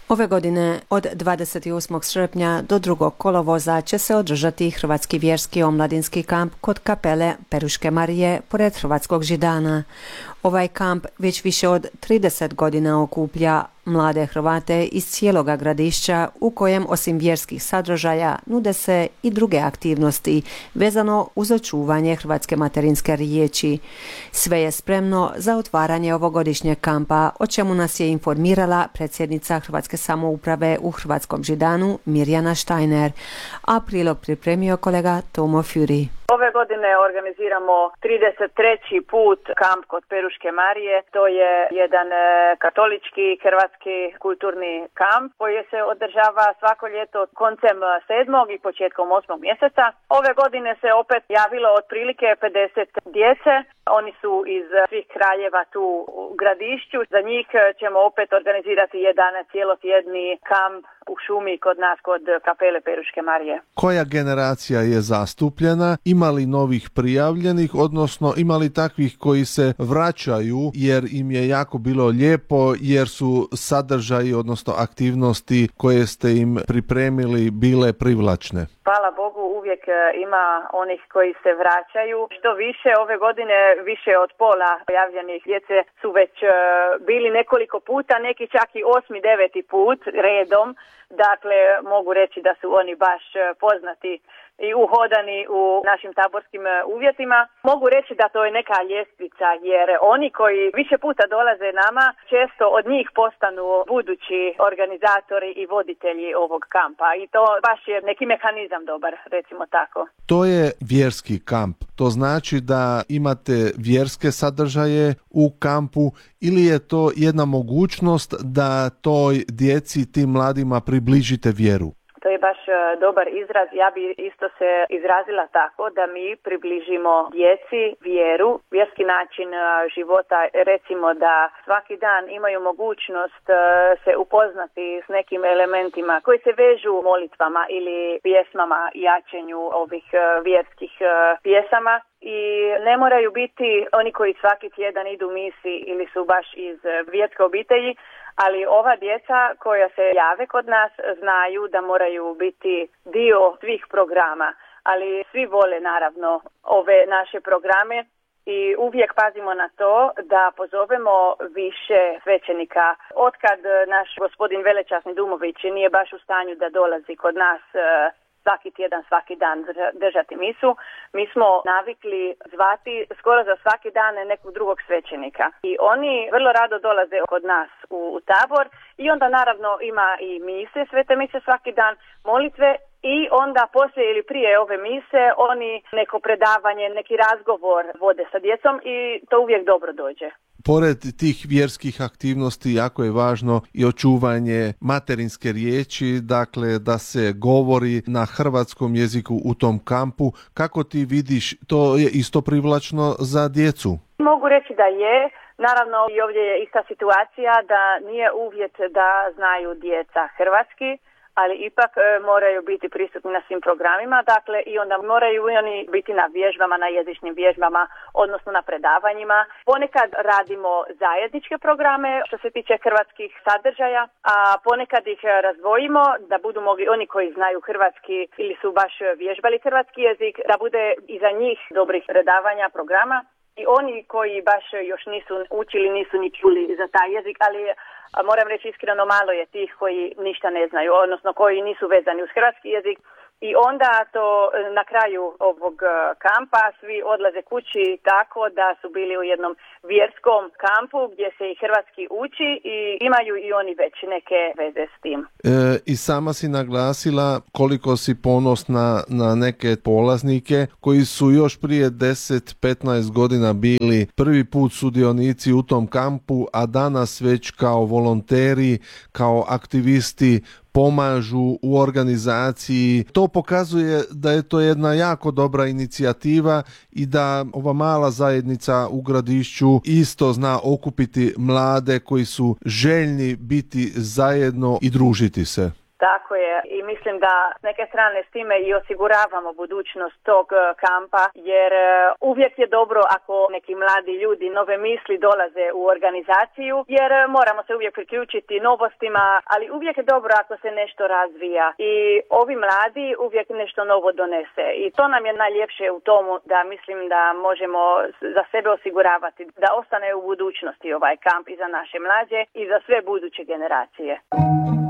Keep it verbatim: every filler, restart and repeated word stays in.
Ove godine od dvadeset osmog srpnja do drugog kolovoza će se održati Hrvatski vjerski omladinski kamp kod kapele Peruške Marije pored Hrvatskog Židana. Ovaj kamp već više od trideset godina okuplja mlade Hrvate iz cijeloga gradišća u kojem osim vjerskih sadržaja nude se i druge aktivnosti vezano uz očuvanje hrvatske materinske riječi. Sve je spremno za otvaranje ovogodišnjeg kampa, o čemu nas je informirala predsjednica Hrvatske samouprave u Hrvatskom Židanu Mirjana Štajner, a prilog pripremio kolega Tomo Fjuri. Ove godine organiziramo trideset treći put kamp kod Peruške Marije. To je jedan katolički hrvatski kulturni kamp koji se održava svako ljeto koncem sedmog i početkom osmog mjeseca. Ove godine se opet javilo otprilike pedeset djece. Oni su iz svih kraljeva tu u gradišću. Za njih ćemo opet organizirati jedan cijelotjedni kamp u šumi kod nas, kod kapele Peruške Marije. Koja generacija je zastupljena? Ima li novih prijavljenih, odnosno ima li takvih koji se vraćaju jer im je jako bilo lijepo, jer su sadržaji, odnosno aktivnosti koje ste im pripremili bile privlačne? Hvala Bogu, uvijek ima onih koji se vraćaju. Što više, ove godine više od pola prijavljenih djece su već bili nekoliko puta, neki čak i osmi, deveti put redom. Dakle, mogu reći da su oni baš poznati i uhodani u našim taborskim uvjetima. Mogu reći da to je neka ljestvica, jer oni koji više puta dolaze nama, često od njih postanu budući organizatori i voditelji ovog kampa. I to baš je neki mehanizam dobar, recimo tako. To je vjerski kamp. To znači da imate vjerske sadržaje u kampu ili je to jedna mogućnost da toj djeci, tim mladima približite vjeru? To je baš dobar izraz. Ja bi isto se izrazila tako da mi približimo djeci vjeru, vjerski način života, recimo da svaki dan imaju mogućnost se upoznati s nekim elementima koji se vežu molitvama ili pjesmama, jačenju ovih vjerskih pjesama. I ne moraju biti oni koji svaki tjedan idu misi ili su baš iz vjerske obitelji, ali ova djeca koja se jave kod nas znaju da moraju biti dio svih programa, ali svi vole naravno ove naše programe i uvijek pazimo na to da pozovemo više svećenika. Otkad naš gospodin velečasni Dumović nije baš u stanju da dolazi kod nas svaki tjedan, svaki dan držati misu, mi smo navikli zvati skoro za svaki dan nekog drugog svećenika. I oni vrlo rado dolaze kod nas u, u tabor i onda naravno ima i mise, svete mise svaki dan, molitve i onda poslije ili prije ove mise oni neko predavanje, neki razgovor vode sa djecom i to uvijek dobro dođe. Pored tih vjerskih aktivnosti jako je važno i očuvanje materinske riječi, dakle da se govori na hrvatskom jeziku u tom kampu. Kako ti vidiš, to je isto privlačno za djecu? Mogu reći da je. Naravno i ovdje je ista situacija da nije uvjet da znaju djeca hrvatski, ali ipak e, moraju biti prisutni na svim programima, dakle i onda moraju i oni biti na vježbama, na jezičnim vježbama, odnosno na predavanjima. Ponekad radimo zajedničke programe što se tiče hrvatskih sadržaja, a ponekad ih razdvojimo da budu mogli oni koji znaju hrvatski ili su baš vježbali hrvatski jezik, da bude i za njih dobrih predavanja, programa. I oni koji baš još nisu učili, nisu ni čuli za taj jezik, ali moram reći iskreno malo je tih koji ništa ne znaju, odnosno koji nisu vezani uz hrvatski jezik. I onda to na kraju ovog kampa svi odlaze kući tako da su bili u jednom vjerskom kampu gdje se i hrvatski uči i imaju i oni već neke veze s tim. E, I sama si naglasila koliko si ponosna na neke polaznike koji su još prije deset do petnaest godina bili prvi put sudionici u tom kampu, a danas već kao volonteri, kao aktivisti pomažu u organizaciji. To pokazuje da je to jedna jako dobra inicijativa i da ova mala zajednica u gradišću isto zna okupiti mlade koji su željni biti zajedno i družiti se. Tako je i mislim da s neke strane s time i osiguravamo budućnost tog kampa, jer uvijek je dobro ako neki mladi ljudi, nove misli dolaze u organizaciju, jer moramo se uvijek priključiti novostima, ali uvijek je dobro ako se nešto razvija i ovi mladi uvijek nešto novo donese i to nam je najljepše u tomu da mislim da možemo za sebe osiguravati da ostane u budućnosti ovaj kamp i za naše mlađe i za sve buduće generacije.